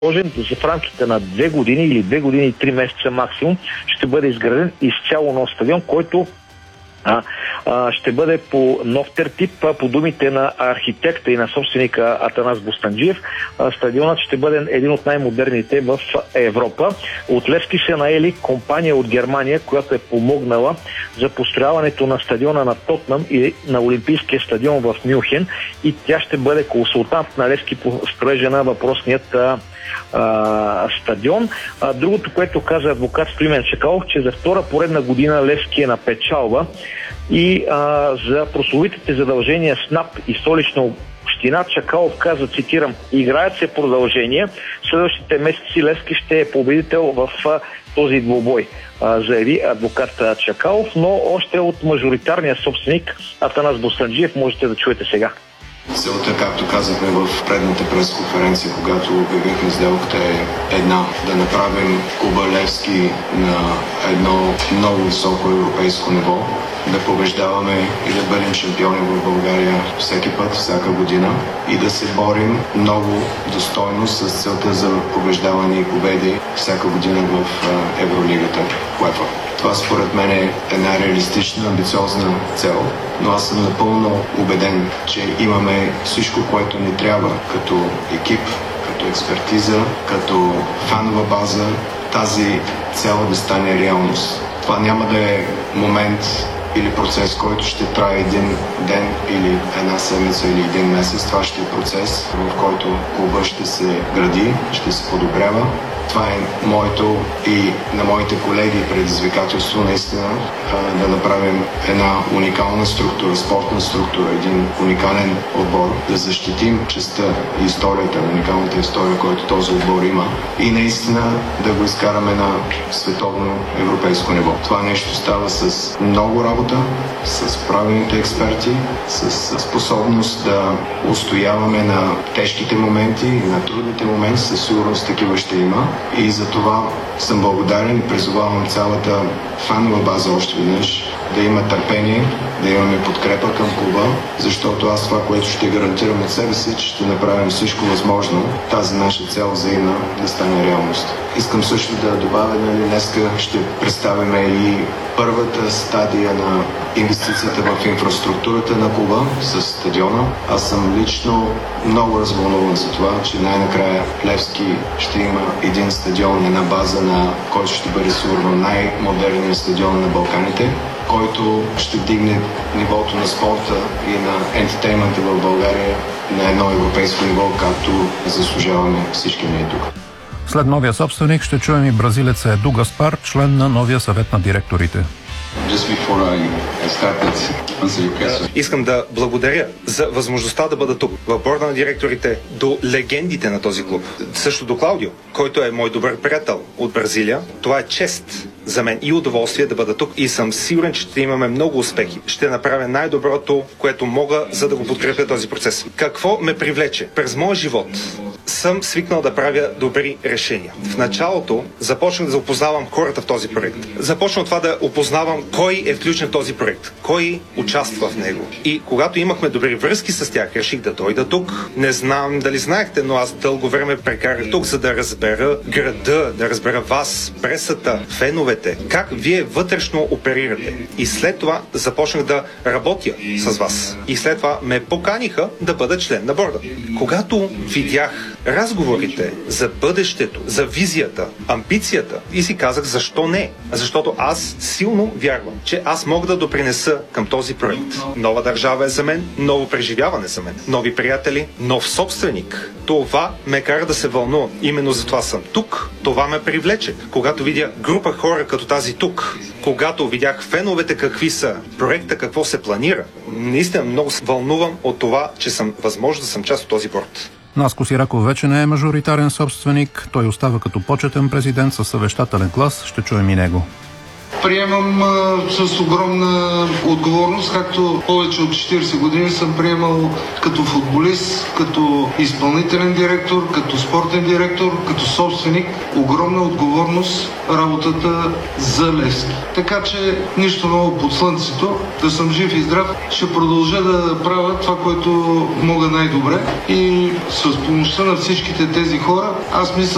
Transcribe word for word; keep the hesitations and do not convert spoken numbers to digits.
в рамките на две години или две години и три месеца максимум ще бъде изграден изцяло нов стадион, който А, а, ще бъде по нов тертип, по думите на архитекта и на собственика Атанас Бостанджиев. А, стадионът ще бъде един от най-модерните в Европа. От Левски се наели компания от Германия, която е помогнала за построяването на стадиона на Тотнам и на Олимпийския стадион в Мюнхен, и тя ще бъде консултант на Левски по строежа на въпросният а, а, стадион. А, другото, което каза адвокат Стоимен Чакалов, че за втора поредна година Левски е на печалба и а, за прословитите задължения с НАП и Столична община Чакалов каза, цитирам: "Играят се продължения. В следващите месеци Левски ще е победител в а, този двубой", а, заяви адвокат Чакалов, но още от мажоритарния собственик Атанас Бостанджиев можете да чуете сега. Целта, както казахме в предната пресконференция, когато обявихме сделката, е една: да направим клуба Левски на едно много високо европейско ниво, да побеждаваме и да бъдем шампиони в България всеки път, всяка година, и да се борим много достойно с целта за побеждаване и победи всяка година в Евролигата, УЕФА. Това според мен е една реалистична, амбициозна цел, но аз съм напълно убеден, че имаме всичко, което ни трябва като екип, като експертиза, като фанова база, тази цел да стане реалност. Това няма да е момент или процес, който ще трае един ден или една седмица или един месец. Това ще е процес, в който клуба ще се гради, ще се подобрява. Това е моето и на моите колеги предизвикателство наистина да направим една уникална структура, спортна структура, един уникален отбор, да защитим честта и историята, уникалната история, която този отбор има, и наистина да го изкараме на световно европейско ниво. Това нещо става с много работа, с правилните експерти, с способност да устояваме на тежките моменти и на трудните моменти. Със сигурност такива ще има. И за това съм благодарен и призовавам цялата фанова база още веднъж да има търпение, да имаме подкрепа към клуба, защото аз това, което ще гарантирам от себе си, че ще направим всичко възможно тази наша цел взаимна да стане реалност. Искам също да добавя, нали, днеска ще представим и първата стадия на инвестицията в инфраструктурата на клуба с стадиона. Аз съм лично много развълнуван за това, че най-накрая Левски ще има един стадион, една база, на който ще бъде сигурно най-модерният стадион на Балканите, който ще дигне нивото на спорта и на ентертеймента в България на едно европейско ниво, както заслужаваме всички ние тук. След новия собственик ще чуем и бразилеца Еду Гаспар, член на новия съвет на директорите. Искам да благодаря за възможността да бъда тук, в борда на директорите, до легендите на този клуб. Също до Клаудио, който е мой добър приятел от Бразилия. Това е чест за мен и удоволствие да бъда тук, и съм сигурен, че ще имаме много успехи. Ще направя най-доброто, което мога, за да го подкрепя този процес. Какво ме привлече? През моя живот съм свикнал да правя добри решения. В началото започнах да опознавам хората в този проект. Започнах това да опознавам кой е включен в този проект, кой участва в него. И когато имахме добри връзки с тях, реших да дойда тук. Не знам дали знаехте, но аз дълго време прекарах тук, за да разбера града, да разбера вас, пресата, феновете, как вие вътрешно оперирате. И след това започнах да работя с вас. И след това ме поканиха да бъда член на борда. Когато видях разговорите за бъдещето, за визията, амбицията, и си казах, защо не? Защото аз силно вярвам, че аз мога да допринеса към този проект. Нова държава е за мен, ново преживяване за мен, нови приятели, нов собственик. Това ме кара да се вълнувам. Именно за това съм тук. Това ме привлече. Когато видя група хора като тази тук, когато видях феновете какви са, проекта какво се планира, наистина много се вълнувам от това, че съм възможно да съм част от този борд. Наско Сираков вече не е мажоритарен собственик. Той остава като почетен президент със съвещателен глас. Ще чуем и него. Приемам а, с огромна отговорност, както повече от четирийсет години съм приемал като футболист, като изпълнителен директор, като спортен директор, като собственик. Огромна отговорност работата за Левски. Така че нищо ново под слънцето, да съм жив и здрав, ще продължа да правя това, което мога най-добре, и с помощта на всичките тези хора, аз мисля,